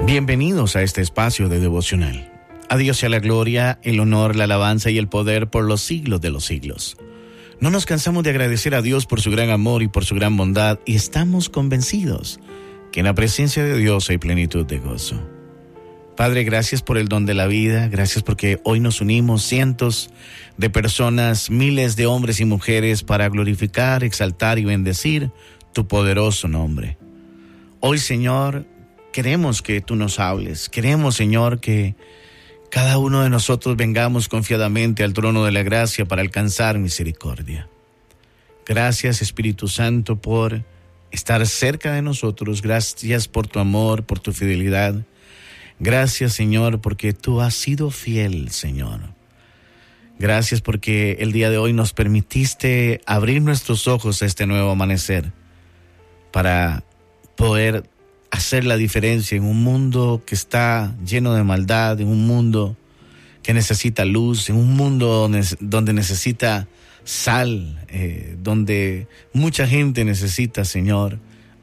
Bienvenidos a este espacio de devocional. A Dios sea la gloria, el honor, la alabanza y el poder por los siglos de los siglos. No nos cansamos de agradecer a Dios por su gran amor y por su gran bondad, y estamos convencidos que en la presencia de Dios hay plenitud de gozo. Padre, gracias por el don de la vida, gracias porque hoy nos unimos cientos de personas, miles de hombres y mujeres para glorificar, exaltar y bendecir tu poderoso nombre. Hoy, Señor, queremos que tú nos hables, queremos, Señor, que cada uno de nosotros vengamos confiadamente al trono de la gracia para alcanzar misericordia. Gracias, Espíritu Santo, por estar cerca de nosotros. Gracias por tu amor, por tu fidelidad. Gracias, Señor, porque tú has sido fiel, Señor. Gracias porque el día de hoy nos permitiste abrir nuestros ojos a este nuevo amanecer para poder hacer la diferencia en un mundo que está lleno de maldad, en un mundo que necesita luz, en un mundo donde necesita sal, donde mucha gente necesita, Señor,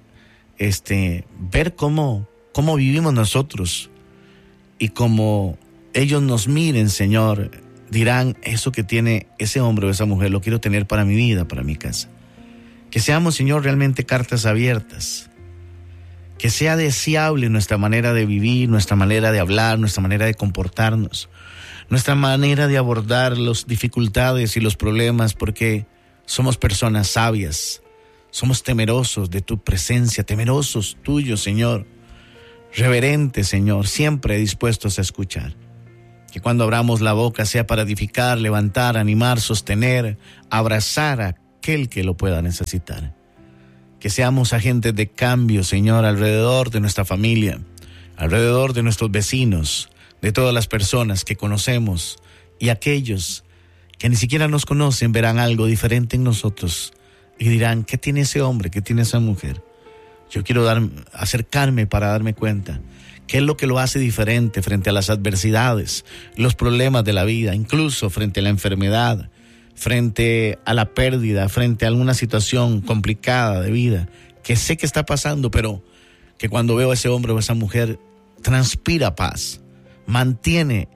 ver cómo vivimos nosotros, y como ellos nos miren, Señor, dirán: eso que tiene ese hombre o esa mujer lo quiero tener para mi vida, para mi casa. Que seamos, Señor, realmente cartas abiertas. Que sea deseable nuestra manera de vivir, nuestra manera de hablar, nuestra manera de comportarnos, nuestra manera de abordar las dificultades y los problemas, porque somos personas sabias, somos temerosos de tu presencia, temerosos tuyos, Señor, reverentes, Señor, siempre dispuestos a escuchar. Que cuando abramos la boca sea para edificar, levantar, animar, sostener, abrazar a aquel que lo pueda necesitar. Que seamos agentes de cambio, Señor, alrededor de nuestra familia, alrededor de nuestros vecinos, de todas las personas que conocemos, y aquellos que ni siquiera nos conocen verán algo diferente en nosotros y dirán: ¿qué tiene ese hombre? ¿Qué tiene esa mujer? Yo quiero acercarme para darme cuenta qué es lo que lo hace diferente frente a las adversidades, los problemas de la vida, incluso frente a la enfermedad, frente a la pérdida, frente a alguna situación complicada de vida, que sé que está pasando, pero que cuando veo a ese hombre o a esa mujer transpira paz, mantiene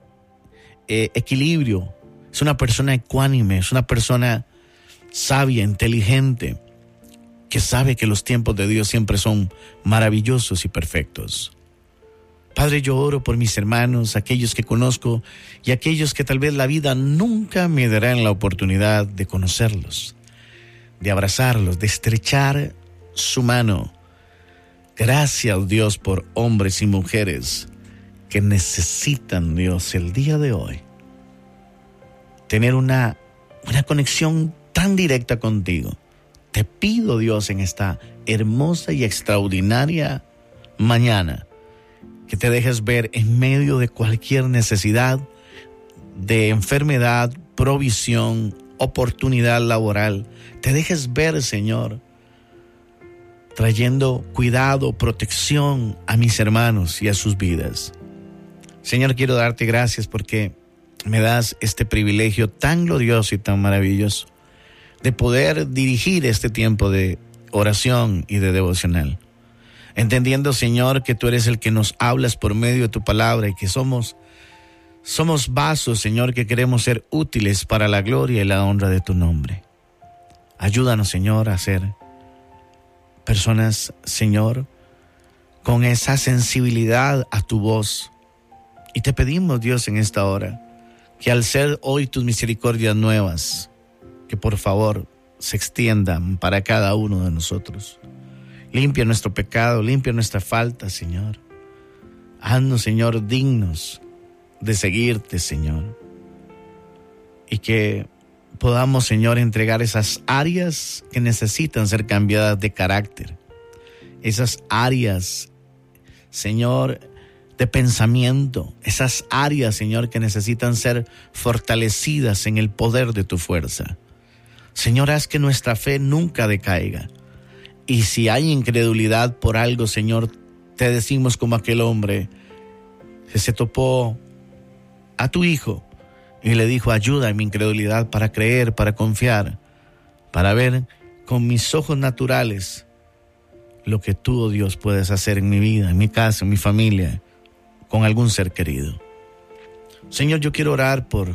equilibrio, es una persona ecuánime, es una persona sabia, inteligente, que sabe que los tiempos de Dios siempre son maravillosos y perfectos. Padre, yo oro por mis hermanos, aquellos que conozco y aquellos que tal vez la vida nunca me dará la oportunidad de conocerlos, de abrazarlos, de estrechar su mano. Gracias, Dios, por hombres y mujeres que necesitan, Dios, el día de hoy tener una conexión tan directa contigo. Te pido, Dios, en esta hermosa y extraordinaria mañana, que te dejes ver en medio de cualquier necesidad, de enfermedad, provisión, oportunidad laboral. Te dejes ver, Señor, trayendo cuidado, protección a mis hermanos y a sus vidas. Señor, quiero darte gracias porque me das este privilegio tan glorioso y tan maravilloso de poder dirigir este tiempo de oración y de devocional. Entendiendo, Señor, que tú eres el que nos hablas por medio de tu palabra y que somos vasos, Señor, que queremos ser útiles para la gloria y la honra de tu nombre. Ayúdanos, Señor, a ser personas, Señor, con esa sensibilidad a tu voz. Y te pedimos, Dios, en esta hora, que al ser hoy tus misericordias nuevas, que por favor se extiendan para cada uno de nosotros. Limpia nuestro pecado, limpia nuestra falta, Señor. Haznos, Señor, dignos de seguirte, Señor. Y que podamos, Señor, entregar esas áreas que necesitan ser cambiadas de carácter. Esas áreas, Señor, de pensamiento. Esas áreas, Señor, que necesitan ser fortalecidas en el poder de tu fuerza. Señor, haz que nuestra fe nunca decaiga. Y si hay incredulidad por algo, Señor, te decimos como aquel hombre que se topó a tu hijo y le dijo: ayuda en mi incredulidad para creer, para confiar, para ver con mis ojos naturales lo que tú, oh Dios, puedes hacer en mi vida, en mi casa, en mi familia, con algún ser querido. Señor, yo quiero orar por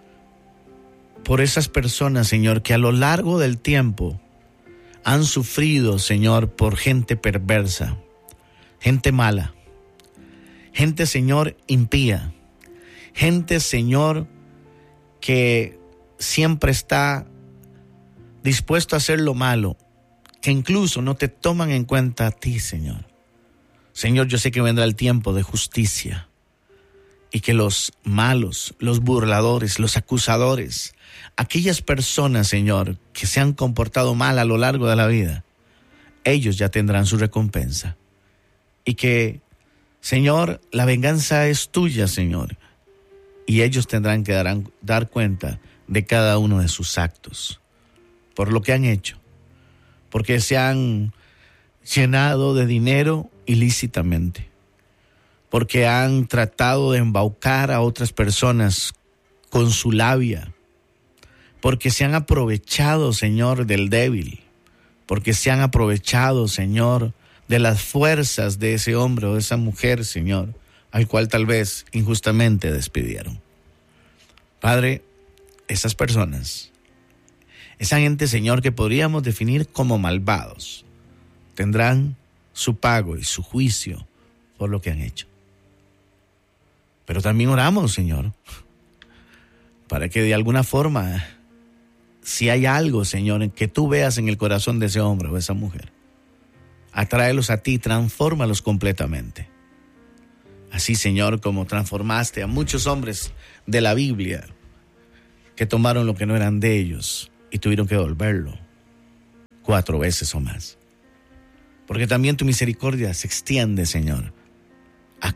esas personas, Señor, que a lo largo del tiempo han sufrido, Señor, por gente perversa, gente mala, gente, Señor, impía, gente, Señor, que siempre está dispuesto a hacer lo malo, que incluso no te toman en cuenta a ti, Señor. Señor, yo sé que vendrá el tiempo de justicia y que los malos, los burladores, los acusadores, aquellas personas, Señor, que se han comportado mal a lo largo de la vida, ellos ya tendrán su recompensa. Y que, Señor, la venganza es tuya, Señor, y ellos tendrán que dar cuenta de cada uno de sus actos, por lo que han hecho, porque se han llenado de dinero ilícitamente, porque han tratado de embaucar a otras personas con su labia, porque se han aprovechado, Señor, del débil, porque se han aprovechado, Señor, de las fuerzas de ese hombre o de esa mujer, Señor, al cual tal vez injustamente despidieron. Padre, esas personas, esa gente, Señor, que podríamos definir como malvados, tendrán su pago y su juicio por lo que han hecho. Pero también oramos, Señor, para que de alguna forma, si hay algo, Señor, en que tú veas en el corazón de ese hombre o esa mujer, atráelos a ti, transfórmalos completamente. Así, Señor, como transformaste a muchos hombres de la Biblia que tomaron lo que no eran de ellos y tuvieron que devolverlo 4 veces o más. Porque también tu misericordia se extiende, Señor, a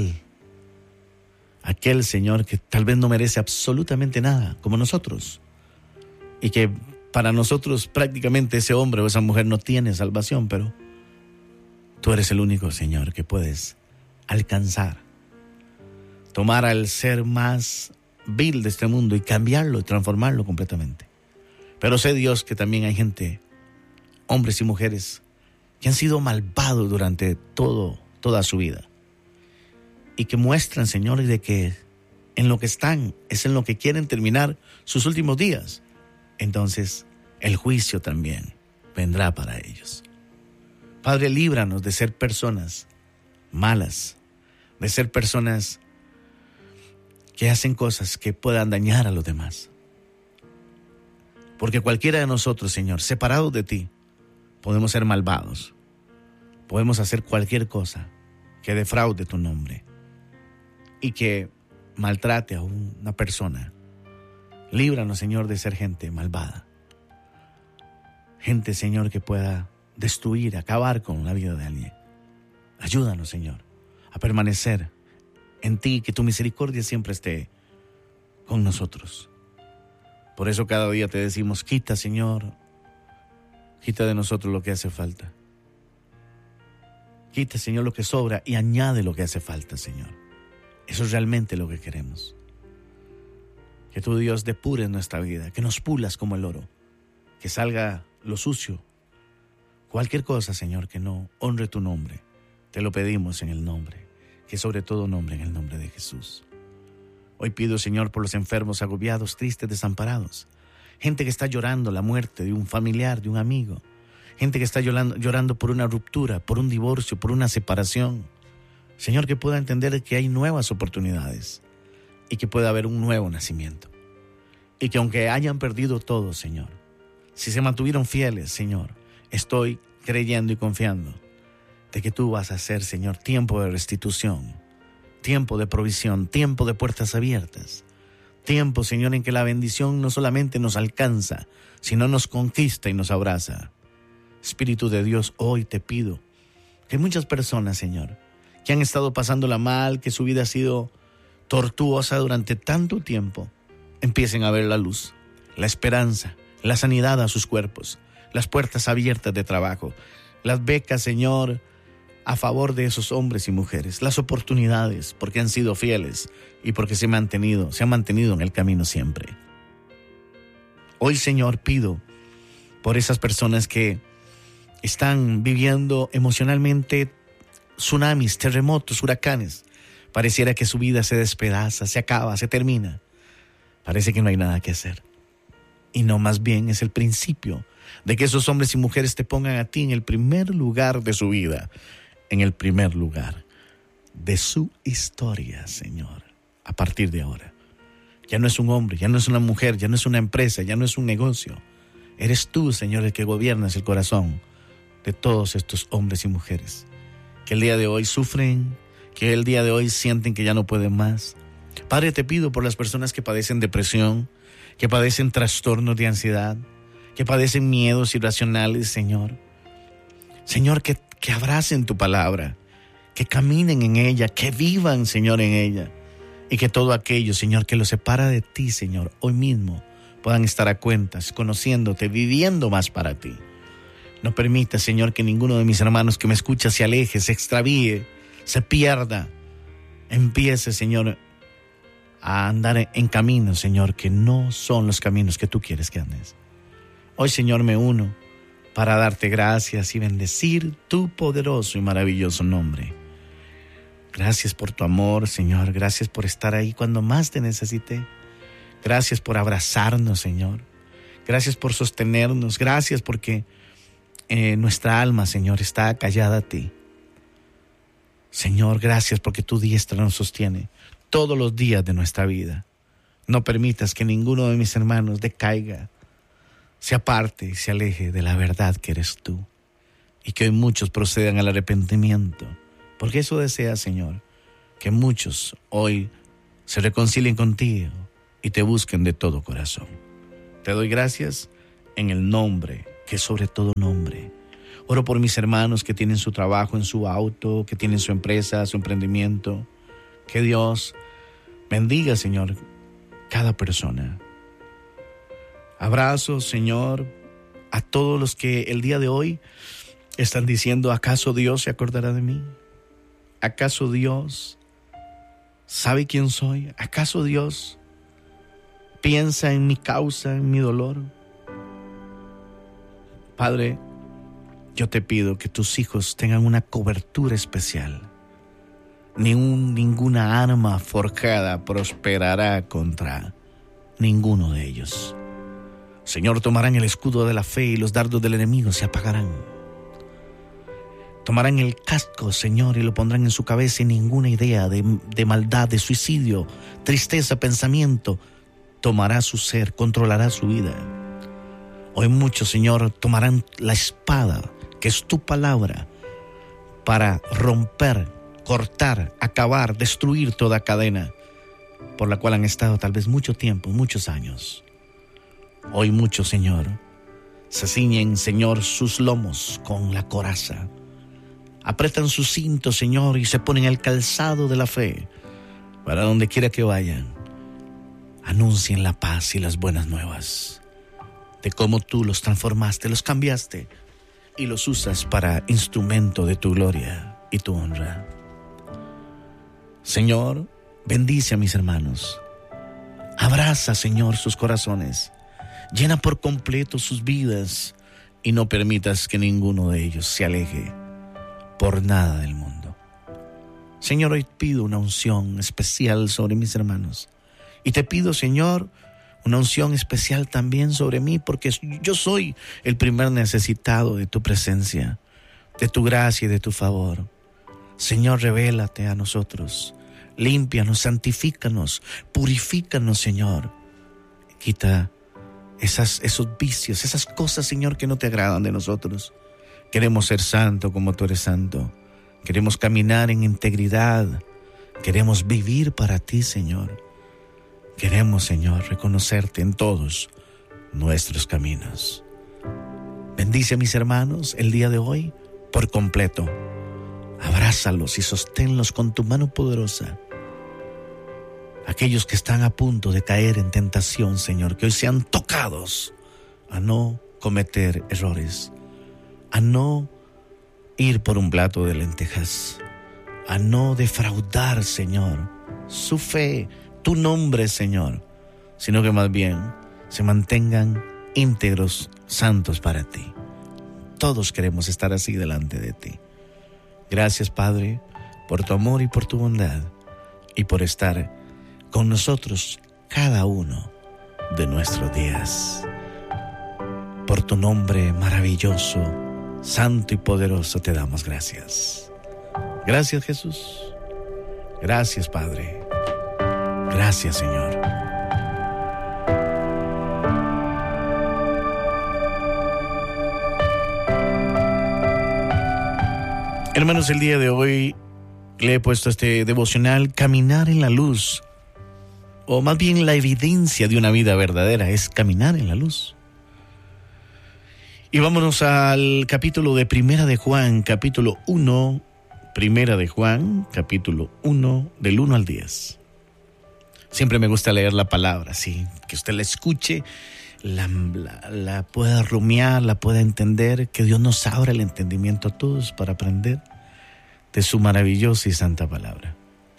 aquel, Señor, que tal vez no merece absolutamente nada, como nosotros, y que para nosotros prácticamente ese hombre o esa mujer no tiene salvación, pero tú eres el único, Señor, que puedes alcanzar, tomar al ser más vil de este mundo y cambiarlo y transformarlo completamente. Pero sé, Dios, que también hay gente, hombres y mujeres, que han sido malvados durante toda su vida y que muestran, Señor, de que en lo que están es en lo que quieren terminar sus últimos días. Entonces el juicio también vendrá para ellos. Padre, líbranos de ser personas malas, de ser personas que hacen cosas que puedan dañar a los demás. Porque cualquiera de nosotros, Señor, separados de ti, podemos ser malvados. Podemos hacer cualquier cosa que defraude tu nombre y que maltrate a una persona. Líbranos, Señor, de ser gente malvada. Gente, Señor, que pueda destruir, acabar con la vida de alguien. Ayúdanos, Señor, a permanecer en ti, que tu misericordia siempre esté con nosotros. Por eso cada día te decimos, quita, Señor, quita de nosotros lo que hace falta. Quita, Señor, lo que sobra y añade lo que hace falta, Señor. Eso es realmente lo que queremos. Que tu Dios depure nuestra vida, que nos pulas como el oro, que salga lo sucio. Cualquier cosa, Señor, que no honre tu nombre, te lo pedimos en el nombre, que sobre todo nombre, en el nombre de Jesús. Hoy pido, Señor, por los enfermos, agobiados, tristes, desamparados. Gente que está llorando la muerte de un familiar, de un amigo. Gente que está llorando por una ruptura, por un divorcio, por una separación. Señor, que pueda entender que hay nuevas oportunidades y que pueda haber un nuevo nacimiento. Y que aunque hayan perdido todo, Señor, si se mantuvieron fieles, Señor, estoy creyendo y confiando de que tú vas a hacer, Señor, tiempo de restitución, tiempo de provisión, tiempo de puertas abiertas, tiempo, Señor, en que la bendición no solamente nos alcanza, sino nos conquista y nos abraza. Espíritu de Dios, hoy te pido que muchas personas, Señor, que han estado pasándola mal, que su vida ha sido tortuosa durante tanto tiempo, empiecen a ver la luz, la esperanza, la sanidad a sus cuerpos, las puertas abiertas de trabajo, las becas, Señor, a favor de esos hombres y mujeres, las oportunidades, porque han sido fieles y porque se han mantenido en el camino siempre. Hoy, Señor, pido por esas personas que están viviendo emocionalmente tsunamis, terremotos, huracanes. Pareciera que su vida se despedaza, se acaba, se termina. Parece que no hay nada que hacer. Y no, más bien es el principio de que esos hombres y mujeres te pongan a ti en el primer lugar de su vida, en el primer lugar de su historia, Señor, a partir de ahora. Ya no es un hombre, ya no es una mujer, ya no es una empresa, ya no es un negocio. Eres tú, Señor, el que gobiernas el corazón de todos estos hombres y mujeres que el día de hoy sufren, que el día de hoy sienten que ya no pueden más. Padre, te pido por las personas que padecen depresión, que padecen trastornos de ansiedad, que padecen miedos irracionales, Señor. Señor, que abracen tu palabra, que caminen en ella, que vivan, Señor, en ella. Y que todo aquello, Señor, que los separa de ti, Señor, hoy mismo puedan estar a cuentas, conociéndote, viviendo más para ti. No permita, Señor, que ninguno de mis hermanos que me escucha se aleje, se extravíe, se pierda. Empiece, Señor, a andar en caminos, Señor, que no son los caminos que tú quieres que andes. Hoy, Señor, me uno para darte gracias y bendecir tu poderoso y maravilloso nombre. Gracias por tu amor, Señor. Gracias por estar ahí cuando más te necesité. Gracias por abrazarnos, Señor. Gracias por sostenernos. Gracias porque nuestra alma, Señor, está callada a ti. Señor, gracias porque tu diestra nos sostiene todos los días de nuestra vida. No permitas que ninguno de mis hermanos decaiga, se aparte y se aleje de la verdad que eres tú. Y que hoy muchos procedan al arrepentimiento. Porque eso desea, Señor, que muchos hoy se reconcilien contigo y te busquen de todo corazón. Te doy gracias en el nombre, que es sobre todo nombre. Oro por mis hermanos que tienen su trabajo en su auto, que tienen su empresa, su emprendimiento. Que Dios bendiga, Señor, cada persona. Abrazos, Señor, a todos los que el día de hoy están diciendo, ¿acaso Dios se acordará de mí? ¿Acaso Dios sabe quién soy? ¿Acaso Dios piensa en mi causa, en mi dolor? Padre, yo te pido que tus hijos tengan una cobertura especial. Ninguna arma forjada prosperará contra ninguno de ellos. Señor, tomarán el escudo de la fe y los dardos del enemigo se apagarán. Tomarán el casco, Señor, y lo pondrán en su cabeza y ninguna idea de maldad, de suicidio, tristeza, pensamiento tomará su ser, controlará su vida. Hoy muchos, Señor, tomarán la espada, que es tu palabra, para romper, cortar, acabar, destruir toda cadena por la cual han estado tal vez mucho tiempo, muchos años. Hoy muchos, Señor, se ciñen, Señor, sus lomos con la coraza. Apretan sus cintos, Señor, y se ponen el calzado de la fe. Para donde quiera que vayan, anuncien la paz y las buenas nuevas de cómo tú los transformaste, los cambiaste y los usas para instrumento de tu gloria y tu honra. Señor, bendice a mis hermanos. Abraza, Señor, sus corazones. Llena por completo sus vidas y no permitas que ninguno de ellos se aleje por nada del mundo. Señor, hoy pido una unción especial sobre mis hermanos. Y te pido, Señor, una unción especial también sobre mí, porque yo soy el primer necesitado de tu presencia, de tu gracia y de tu favor. Señor, revélate a nosotros. Límpianos, santifícanos, purifícanos, Señor. Quita esos vicios, esas cosas, Señor, que no te agradan de nosotros. Queremos ser santo como tú eres santo. Queremos caminar en integridad. Queremos vivir para ti, Señor. Queremos, Señor, reconocerte en todos nuestros caminos. Bendice a mis hermanos el día de hoy por completo. Abrázalos y sosténlos con tu mano poderosa. Aquellos que están a punto de caer en tentación, Señor, que hoy sean tocados a no cometer errores, a no ir por un plato de lentejas, a no defraudar, Señor, su fe, tu nombre, Señor, sino que más bien se mantengan íntegros, santos para ti. todos queremos estar así delante de ti. Gracias, Padre, por tu amor y por tu bondad, y por estar con nosotros cada uno de nuestros días. Por tu nombre maravilloso, santo y poderoso, te damos gracias. Gracias, Jesús. Gracias, Padre. Gracias, Señor. Hermanos, el día de hoy le he puesto este devocional, caminar en la luz, o más bien la evidencia de una vida verdadera es caminar en la luz. Y vámonos al capítulo de Primera de Juan, capítulo 1, Primera de Juan, capítulo 1, del 1 al 10. Siempre me gusta leer la palabra, sí, que usted la escuche, la pueda rumiar, la pueda entender, que Dios nos abra el entendimiento a todos para aprender de su maravillosa y santa palabra.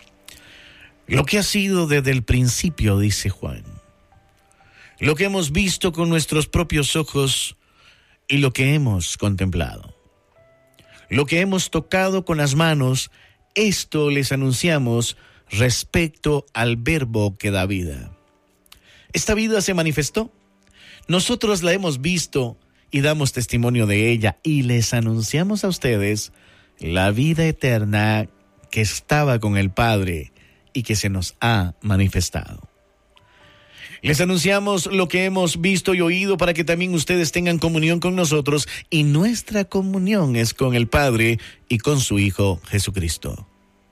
Lo que ha sido desde el principio, dice Juan, lo que hemos visto con nuestros propios ojos y lo que hemos contemplado, lo que hemos tocado con las manos, esto les anunciamos respecto al verbo que da vida. Esta vida se manifestó. Nosotros la hemos visto y damos testimonio de ella, y les anunciamos a ustedes la vida eterna que estaba con el Padre y que se nos ha manifestado. Les anunciamos lo que hemos visto y oído para que también ustedes tengan comunión con nosotros, y nuestra comunión es con el Padre y con su Hijo Jesucristo.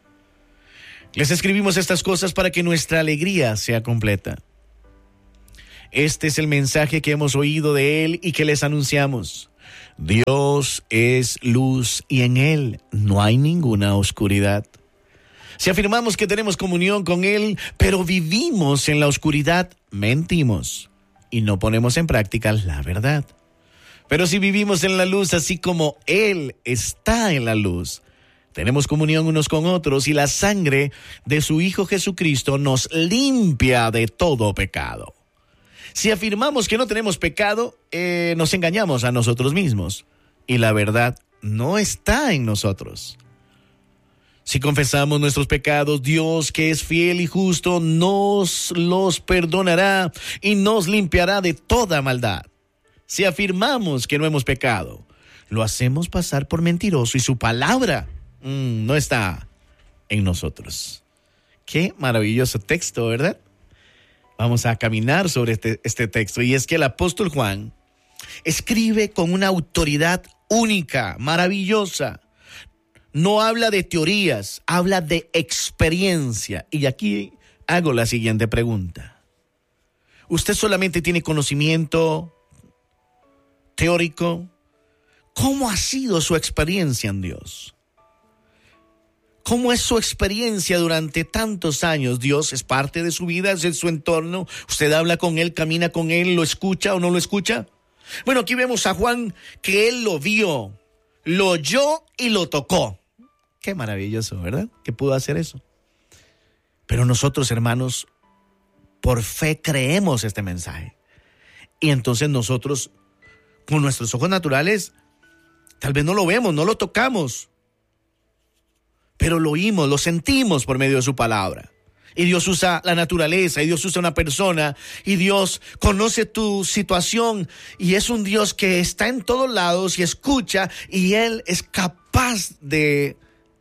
Les escribimos estas cosas para que nuestra alegría sea completa. Este es el mensaje que hemos oído de Él y que les anunciamos. Dios es luz y en Él no hay ninguna oscuridad. Si afirmamos que tenemos comunión con Él, pero vivimos en la oscuridad, mentimos y no ponemos en práctica la verdad. Pero si vivimos en la luz, así como Él está en la luz, tenemos comunión unos con otros, y la sangre de su Hijo Jesucristo nos limpia de todo pecado. Si afirmamos que no tenemos pecado, nos engañamos a nosotros mismos, y la verdad no está en nosotros. Si confesamos nuestros pecados, Dios, que es fiel y justo, nos los perdonará y nos limpiará de toda maldad. Si afirmamos que no hemos pecado, lo hacemos pasar por mentiroso y su palabra no está en nosotros. Qué maravilloso texto, ¿verdad? Vamos a caminar sobre este texto, y es que el apóstol Juan escribe con una autoridad única, maravillosa. No habla de teorías, habla de experiencia. Y aquí hago la siguiente pregunta. ¿Usted solamente tiene conocimiento teórico? ¿Cómo ha sido su experiencia en Dios? ¿Cómo es su experiencia durante tantos años? ¿Dios es parte de su vida, es su entorno? ¿Usted habla con Él, camina con Él, lo escucha o no lo escucha? Bueno, aquí vemos a Juan que él lo vio, lo oyó y lo tocó. Qué maravilloso, ¿verdad? Que pudo hacer eso. Pero nosotros, hermanos, por fe creemos este mensaje. Y entonces nosotros, con nuestros ojos naturales, tal vez no lo vemos, no lo tocamos, pero lo oímos, lo sentimos por medio de su palabra. Y Dios usa la naturaleza, y Dios usa una persona, y Dios conoce tu situación, y es un Dios que está en todos lados y escucha, y Él es capaz de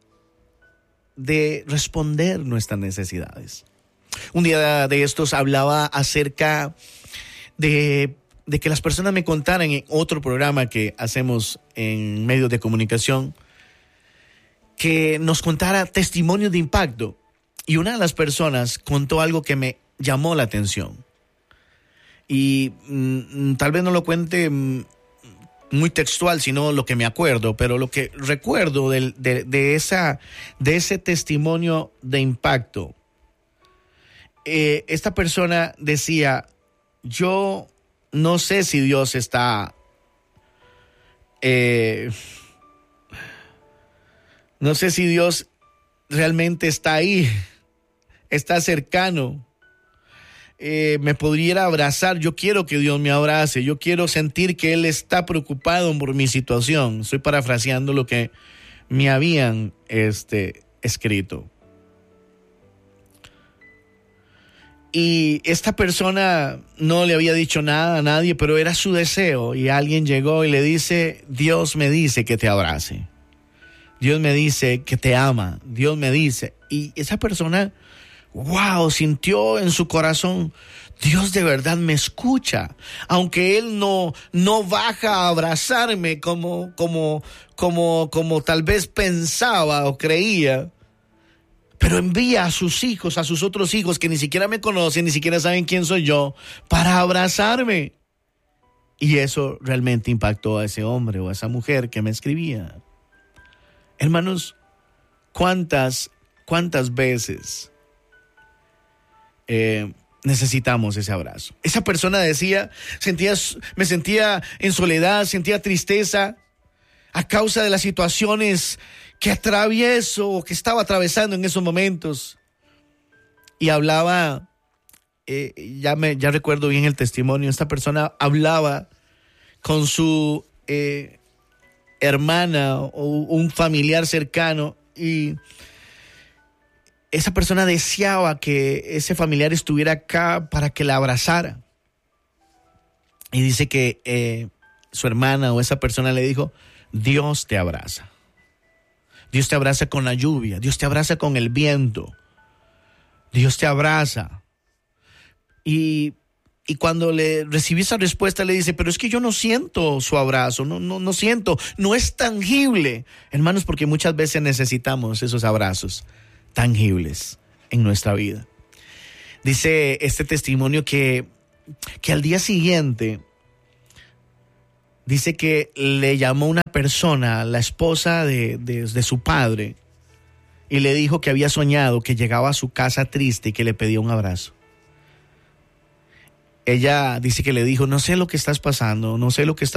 responder nuestras necesidades. Un día de estos hablaba acerca de que las personas me contaran en otro programa que hacemos en medios de comunicación, que nos contara testimonios de impacto. Y una de las personas contó algo que me llamó la atención. Y tal vez no lo cuente muy textual, sino lo que me acuerdo, pero lo que recuerdo de ese testimonio de impacto. Esta persona decía: yo no sé si Dios está... no sé si Dios realmente está ahí, está cercano. me pudiera abrazar. Yo quiero que Dios me abrace. Yo quiero sentir que Él está preocupado por mi situación. Estoy parafraseando lo que me habían escrito. Y esta persona no le había dicho nada a nadie, pero era su deseo. Y alguien llegó y le dice: Dios me dice que te abrace. Dios me dice que te ama. Dios me dice. Y esa persona, wow, sintió en su corazón: Dios de verdad me escucha. Aunque Él no baja a abrazarme como tal vez pensaba o creía, pero envía a sus hijos, a sus otros hijos que ni siquiera me conocen, ni siquiera saben quién soy yo, para abrazarme. Y eso realmente impactó a ese hombre o a esa mujer que me escribía. Hermanos, ¿cuántas veces necesitamos ese abrazo? Esa persona decía, me sentía en soledad, sentía tristeza a causa de las situaciones que atravieso o que estaba atravesando en esos momentos. Y hablaba, ya recuerdo bien el testimonio, esta persona hablaba con su hermana o un familiar cercano, y esa persona deseaba que ese familiar estuviera acá para que la abrazara. Y dice que su hermana o esa persona le dijo: Dios te abraza. Dios te abraza con la lluvia. Dios te abraza con el viento. Dios te abraza. Y cuando le recibí esa respuesta, le dice: pero es que yo no siento su abrazo, no siento, no es tangible. Hermanos, porque muchas veces necesitamos esos abrazos tangibles en nuestra vida. Dice este testimonio que al día siguiente, dice que le llamó una persona, la esposa de su padre, y le dijo que había soñado que llegaba a su casa triste y que le pedía un abrazo. Ella dice que le dijo: no sé lo que estás pasando, no sé lo que estás